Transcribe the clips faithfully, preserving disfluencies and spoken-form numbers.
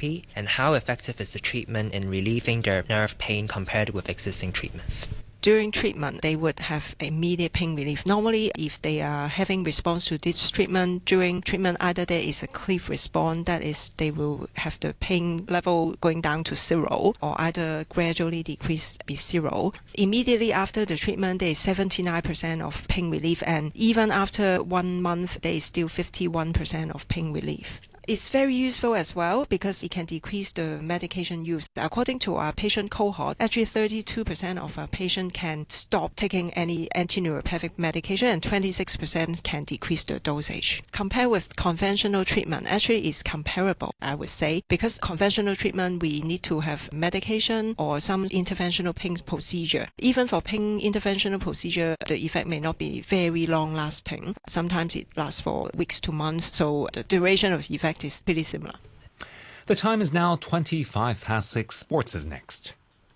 therapy, and how effective is the treatment in relieving their nerve pain compared with existing treatments? During treatment, they would have immediate pain relief. Normally, if they are having response to this treatment, during treatment, either there is a cliff response, that is, they will have the pain level going down to zero, or either gradually decrease be zero. Immediately after the treatment, there is seventy-nine percent of pain relief, and even after one month, there is still fifty-one percent of pain relief. It's very useful as well because it can decrease the medication use. According to our patient cohort, actually thirty-two percent of our patients can stop taking any antineuropathic medication and twenty-six percent can decrease the dosage. Compared with conventional treatment, actually it's comparable, I would say, because conventional treatment we need to have medication or some interventional pain procedure. Even for pain interventional procedure, the effect may not be very long lasting. Sometimes it lasts for weeks to months, so the duration of effect is pretty similar. The time is now twenty-five past six. Sports is next.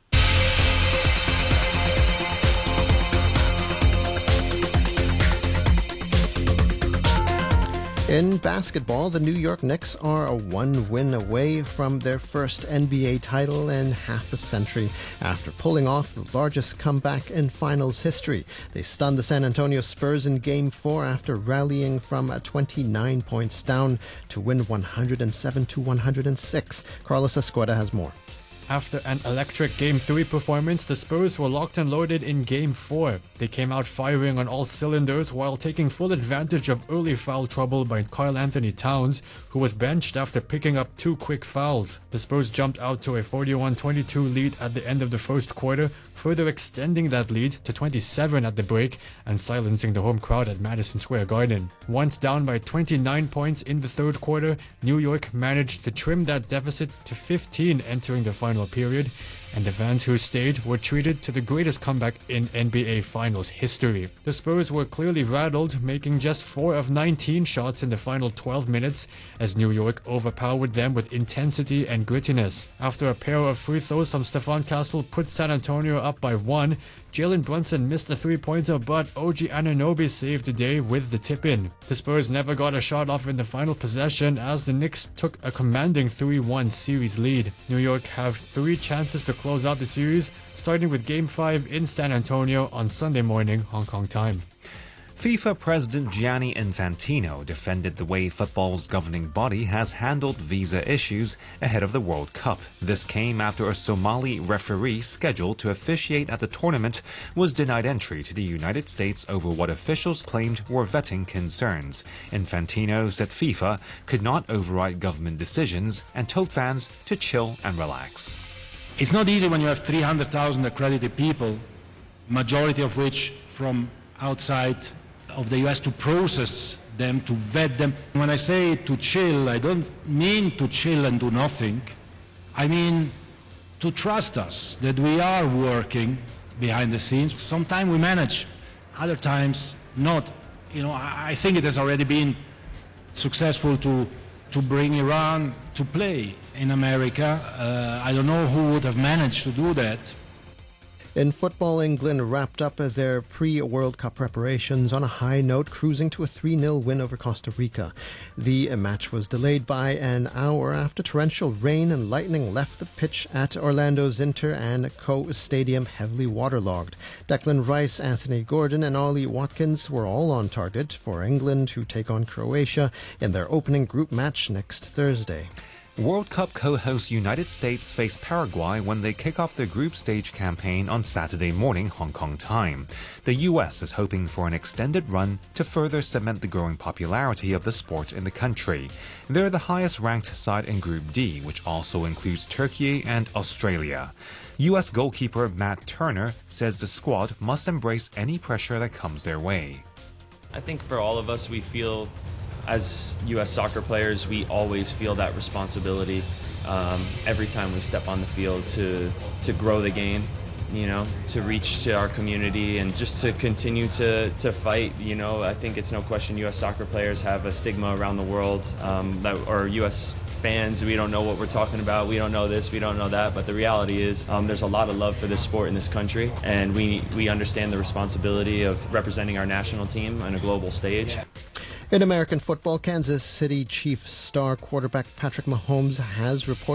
In basketball, the New York Knicks are a one win away from their first N B A title in half a century after pulling off the largest comeback in finals history. They stunned the San Antonio Spurs in Game four after rallying from twenty-nine points down to win one hundred seven to one hundred six. Carlos Escueda has more. After an electric Game three performance, the Spurs were locked and loaded in Game four. They came out firing on all cylinders while taking full advantage of early foul trouble by Karl Anthony Towns, who was benched after picking up two quick fouls. The Spurs jumped out to a forty-one twenty-two lead at the end of the first quarter, further extending that lead to twenty-seven at the break and silencing the home crowd at Madison Square Garden. Once down by twenty-nine points in the third quarter, New York managed to trim that deficit to fifteen entering the final period, and the fans who stayed were treated to the greatest comeback in N B A Finals history. The Spurs were clearly rattled, making just four of nineteen shots in the final twelve minutes as New York overpowered them with intensity and grittiness. After a pair of free throws from Stephon Castle put San Antonio up by one, Jalen Brunson missed a three-pointer, but O G Anunoby saved the day with the tip-in. The Spurs never got a shot off in the final possession as the Knicks took a commanding three one series lead. New York have three chances to close out the series, starting with Game five in San Antonio on Sunday morning, Hong Kong time. FIFA President Gianni Infantino defended the way football's governing body has handled visa issues ahead of the World Cup. This came after a Somali referee scheduled to officiate at the tournament was denied entry to the United States over what officials claimed were vetting concerns. Infantino said FIFA could not override government decisions and told fans to chill and relax. It's not easy when you have three hundred thousand accredited people, majority of which from outside of the U S, to process them, to vet them. When I say to chill, I don't mean to chill and do nothing. I mean to trust us that we are working behind the scenes. Sometimes we manage, other times not. You know, I think it has already been successful to to bring Iran to play in America. Uh, I don't know who would have managed to do that. In football, England wrapped up their pre-World Cup preparations on a high note, cruising to a three nil win over Costa Rica. The match was delayed by an hour after torrential rain and lightning left the pitch at Orlando's Inter and Co Stadium heavily waterlogged. Declan Rice, Anthony Gordon and Ollie Watkins were all on target for England to take on Croatia in their opening group match next Thursday. World Cup co-host United States face Paraguay when they kick off their group stage campaign on Saturday morning, Hong Kong time. The U S is hoping for an extended run to further cement the growing popularity of the sport in the country. They're the highest-ranked side in Group D, which also includes Turkey and Australia. U S goalkeeper Matt Turner says the squad must embrace any pressure that comes their way. I think for all of us, we feel as U S soccer players, we always feel that responsibility um, every time we step on the field to to grow the game, you know, to reach to our community and just to continue to, to fight. You know, I think it's no question U S soccer players have a stigma around the world, um, that, or U S fans, we don't know what we're talking about, we don't know this, we don't know that, but the reality is um, there's a lot of love for this sport in this country, and we, we understand the responsibility of representing our national team on a global stage. Yeah. In American football, Kansas City Chiefs star quarterback Patrick Mahomes has reported